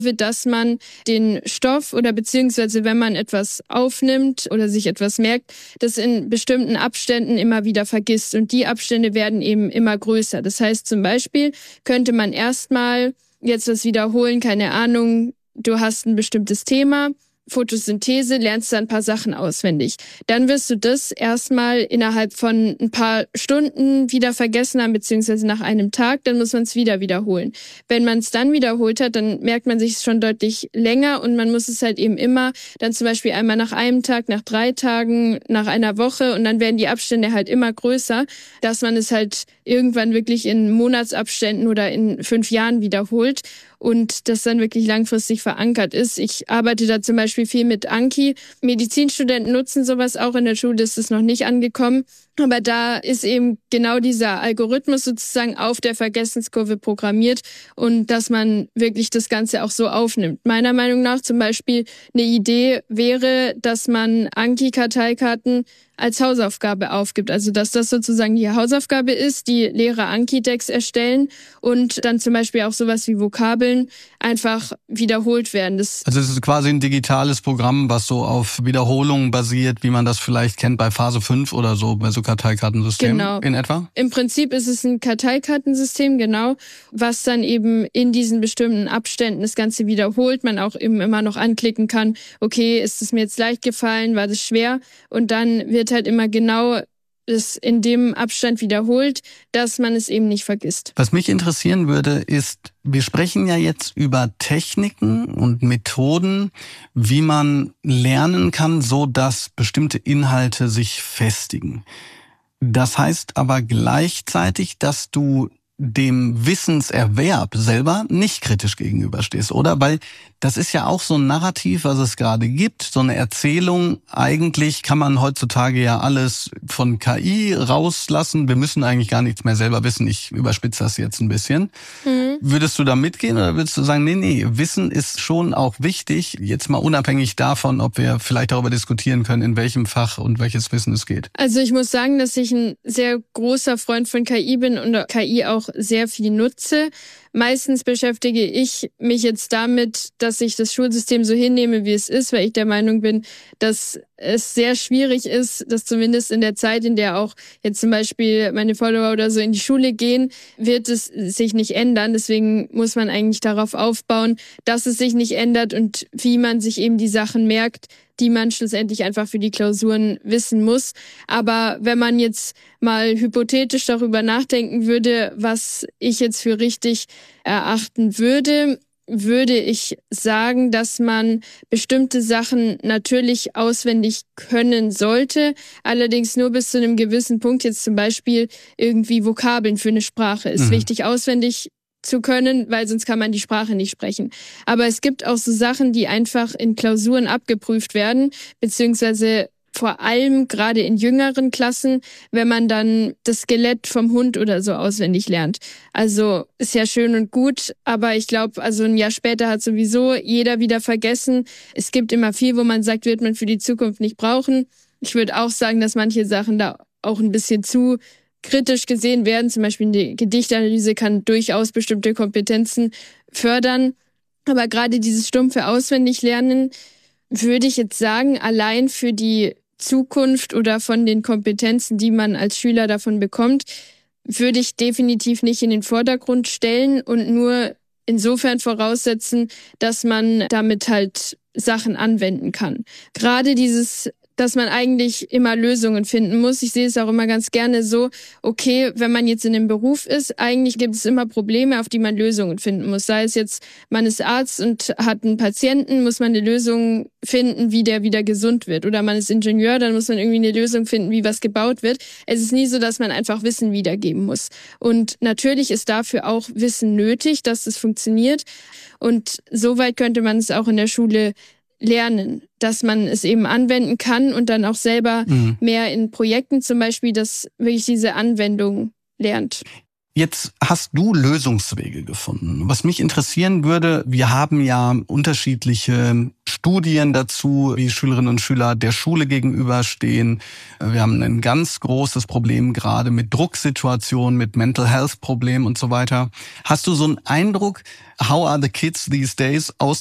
wird, dass man den Stoff oder beziehungsweise wenn man etwas aufnimmt oder sich etwas merkt, das in bestimmten Abständen immer wieder vergisst. Und die Abstände werden eben immer größer. Das heißt zum Beispiel könnte man erstmal jetzt was wiederholen, keine Ahnung, du hast ein bestimmtes Thema, Photosynthese, lernst du ein paar Sachen auswendig. Dann wirst du das erstmal innerhalb von ein paar Stunden wieder vergessen haben, beziehungsweise nach einem Tag, dann muss man es wieder wiederholen. Wenn man es dann wiederholt hat, dann merkt man sich es schon deutlich länger und man muss es halt eben immer dann zum Beispiel einmal nach einem Tag, nach 3 Tagen, nach einer Woche und dann werden die Abstände halt immer größer, dass man es halt irgendwann wirklich in Monatsabständen oder in 5 Jahren wiederholt und das dann wirklich langfristig verankert ist. Ich arbeite da zum Beispiel viel mit Anki. Medizinstudenten nutzen sowas auch, in der Schule ist es noch nicht angekommen. Aber da ist eben genau dieser Algorithmus sozusagen auf der Vergessenskurve programmiert und dass man wirklich das Ganze auch so aufnimmt. Meiner Meinung nach zum Beispiel eine Idee wäre, dass man Anki-Karteikarten als Hausaufgabe aufgibt. Also dass das sozusagen die Hausaufgabe ist, die Lehrer Anki-Decks erstellen und dann zum Beispiel auch sowas wie Vokabeln einfach wiederholt werden. Also es ist quasi ein digitales Programm, was so auf Wiederholungen basiert, wie man das vielleicht kennt bei Phase 5 oder so, bei so Karteikartensystemen in etwa? Im Prinzip ist es ein Karteikartensystem, genau, was dann eben in diesen bestimmten Abständen das Ganze wiederholt. Man auch eben immer noch anklicken kann, okay, ist es mir jetzt leicht gefallen, war das schwer? Und dann wird halt immer genau es in dem Abstand wiederholt, dass man es eben nicht vergisst. Was mich interessieren würde, ist, wir sprechen ja jetzt über Techniken und Methoden, wie man lernen kann, so dass bestimmte Inhalte sich festigen. Das heißt aber gleichzeitig, dass du dem Wissenserwerb selber nicht kritisch gegenüberstehst, oder? Weil das ist ja auch so ein Narrativ, was es gerade gibt, so eine Erzählung. Eigentlich kann man heutzutage ja alles von KI rauslassen. Wir müssen eigentlich gar nichts mehr selber wissen. Ich überspitze das jetzt ein bisschen. Würdest du da mitgehen oder würdest du sagen, nee, Wissen ist schon auch wichtig, jetzt mal unabhängig davon, ob wir vielleicht darüber diskutieren können, in welchem Fach und welches Wissen es geht? Also ich muss sagen, dass ich ein sehr großer Freund von KI bin und KI auch sehr viel nutze. Meistens beschäftige ich mich jetzt damit, dass ich das Schulsystem so hinnehme, wie es ist, weil ich der Meinung bin, dass es sehr schwierig ist, dass zumindest in der Zeit, in der auch jetzt zum Beispiel meine Follower oder so in die Schule gehen, wird es sich nicht ändern. Deswegen muss man eigentlich darauf aufbauen, dass es sich nicht ändert und wie man sich eben die Sachen merkt, die man schlussendlich einfach für die Klausuren wissen muss. Aber wenn man jetzt mal hypothetisch darüber nachdenken würde, was ich jetzt für richtig erachten würde, würde ich sagen, dass man bestimmte Sachen natürlich auswendig können sollte, allerdings nur bis zu einem gewissen Punkt. Jetzt zum Beispiel irgendwie Vokabeln für eine Sprache ist wichtig auswendig zu können, weil sonst kann man die Sprache nicht sprechen. Aber es gibt auch so Sachen, die einfach in Klausuren abgeprüft werden, beziehungsweise vor allem gerade in jüngeren Klassen, wenn man dann das Skelett vom Hund oder so auswendig lernt. Also ist ja schön und gut, aber ich glaube, also ein Jahr später hat sowieso jeder wieder vergessen. Es gibt immer viel, wo man sagt, wird man für die Zukunft nicht brauchen. Ich würde auch sagen, dass manche Sachen da auch ein bisschen zu kritisch gesehen werden. Zum Beispiel eine Gedichtanalyse kann durchaus bestimmte Kompetenzen fördern. Aber gerade dieses stumpfe Auswendiglernen würde ich jetzt sagen, allein für die Zukunft oder von den Kompetenzen, die man als Schüler davon bekommt, würde ich definitiv nicht in den Vordergrund stellen und nur insofern voraussetzen, dass man damit halt Sachen anwenden kann. Gerade dieses, dass man eigentlich immer Lösungen finden muss. Ich sehe es auch immer ganz gerne so, okay, wenn man jetzt in einem Beruf ist, eigentlich gibt es immer Probleme, auf die man Lösungen finden muss. Sei es jetzt, man ist Arzt und hat einen Patienten, muss man eine Lösung finden, wie der wieder gesund wird. Oder man ist Ingenieur, dann muss man irgendwie eine Lösung finden, wie was gebaut wird. Es ist nie so, dass man einfach Wissen wiedergeben muss. Und natürlich ist dafür auch Wissen nötig, dass es funktioniert. Und soweit könnte man es auch in der Schule lernen, dass man es eben anwenden kann und dann auch selber mehr in Projekten zum Beispiel, dass wirklich diese Anwendung lernt. Jetzt hast du Lösungswege gefunden. Was mich interessieren würde, wir haben ja unterschiedliche Studien dazu, wie Schülerinnen und Schüler der Schule gegenüberstehen. Wir haben ein ganz großes Problem gerade mit Drucksituationen, mit Mental Health Problemen und so weiter. Hast du so einen Eindruck, how are the kids these days aus